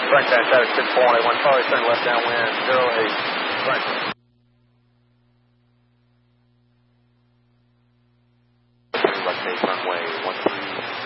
Frank Fantastic 641, Charlie, turn left downwind, 08, Frank. Left 8, runway 13.